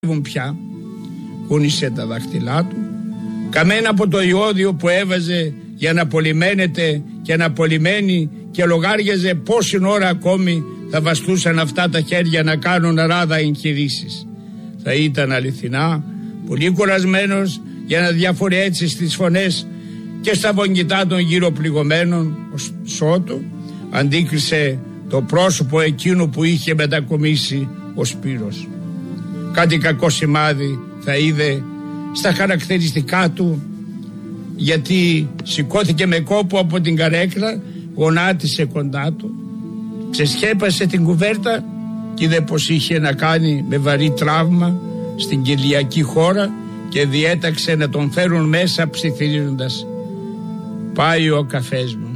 πια, κούνησε τα δάχτυλά του, καμένα από το ιόδιο που έβαζε για να πολυμένεται και να πολυμένει, και λογάριαζε πόση ώρα ακόμη θα βαστούσαν αυτά τα χέρια να κάνουν ράδα εγχειρήσεις. Θα ήταν αληθινά πολύ κουρασμένος για να διάφορε έτσι στις φωνές και στα βογγητά των γύρω πληγωμένων. Ωστόσο αντίκρισε το πρόσωπο εκείνου που είχε μετακομίσει ο Σπύρος. Κάτι κακό σημάδι θα είδε στα χαρακτηριστικά του, γιατί σηκώθηκε με κόπο από την καρέκλα, γονάτισε κοντά του, ξεσκέπασε την κουβέρτα και είδε πως είχε να κάνει με βαρύ τραύμα στην κοιλιακή χώρα και διέταξε να τον φέρουν μέσα ψιθυρίζοντας: «Πάει ο καφές μου».